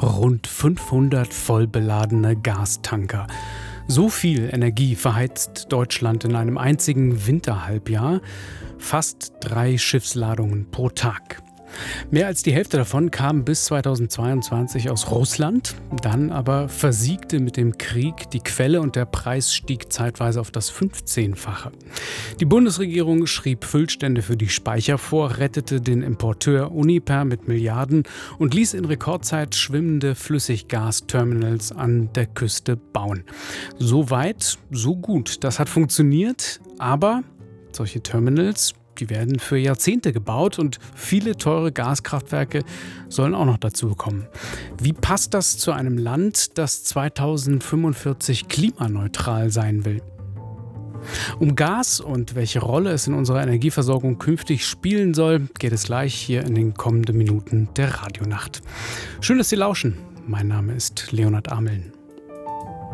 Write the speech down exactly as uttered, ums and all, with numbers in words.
Rund fünfhundert vollbeladene Gastanker. So viel Energie verheizt Deutschland in einem einzigen Winterhalbjahr. Fast drei Schiffsladungen pro Tag. Mehr als die Hälfte davon kam bis zweitausendzweiundzwanzig aus Russland. Dann aber versiegte mit dem Krieg die Quelle und der Preis stieg zeitweise auf das fünfzehnfache. Die Bundesregierung schrieb Füllstände für die Speicher vor, rettete den Importeur Uniper mit Milliarden und ließ in Rekordzeit schwimmende Flüssiggasterminals an der Küste bauen. So weit, so gut. Das hat funktioniert, aber solche Terminals, die werden für Jahrzehnte gebaut und viele teure Gaskraftwerke sollen auch noch dazu kommen. Wie passt das zu einem Land, das zweitausendfünfundvierzig klimaneutral sein will? Um Gas und welche Rolle es in unserer Energieversorgung künftig spielen soll, geht es gleich hier in den kommenden Minuten der Radionacht. Schön, dass Sie lauschen. Mein Name ist Leonhard Ameln.